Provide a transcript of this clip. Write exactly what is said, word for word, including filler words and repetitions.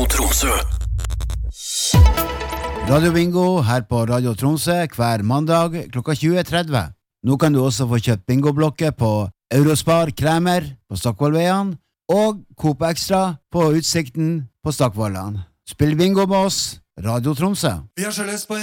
Tromsø. Radio Bingo her på Radio Tromsø hver mandag klokka tjue tretti. Nå kan du også få kjøpt bingoblokker på Eurospar Kremer på Stockvollveien og Coop Extra på Utsikten på Stockvollan. Spill bingo med oss, Radio Tromsø. Vi har sjøløst på